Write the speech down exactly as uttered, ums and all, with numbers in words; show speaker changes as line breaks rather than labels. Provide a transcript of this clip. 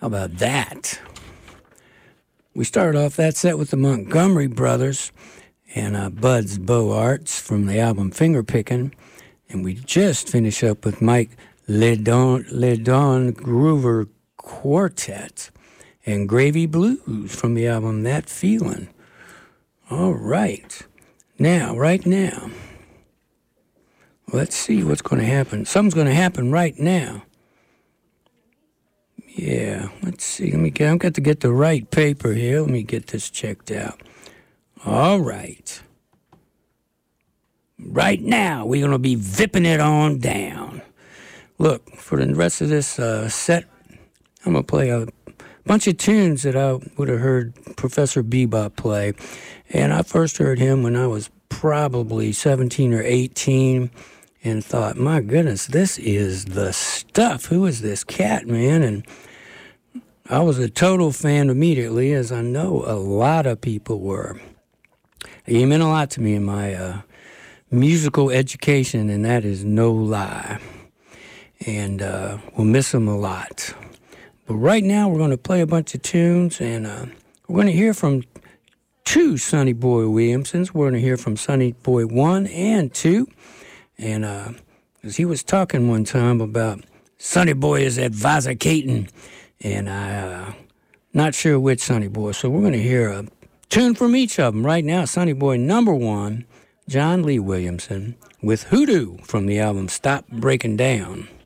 How about that? We started off that set with the Montgomery Brothers and uh, Bud's Bow Arts from the album Finger Pickin'. And we just finished up with Mike Ledon, Ledon Groover Quartet and Gravy Blues from the album That Feelin'. All right. Now, right now, let's see what's going to happen. Something's going to happen right now. Yeah, let's see. Let me get, I've got to get the right paper here. Let me get this checked out. All right. Right now, we're going to be vipping it on down. Look, for the rest of this uh, set, I'm going to play a bunch of tunes that I would have heard Professor Bebop play. And I first heard him when I was probably seventeen or eighteen and thought, my goodness, this is the stuff. Who is this cat, man? And I was a total fan immediately, as I know a lot of people were. He meant a lot to me in my uh, musical education, and that is no lie. And uh, we'll miss him a lot. But right now, we're going to play a bunch of tunes, and uh, we're going to hear from two Sonny Boy Williamsons. We're going to hear from Sonny Boy one and two. And uh, as he was talking one time about Sonny Boy is advocating, and I uh, not sure which Sonny Boy. So we're going to hear a tune from each of them right now. Sonny Boy number one, John Lee Williamson, with Hoodoo from the album Stop Breaking Down.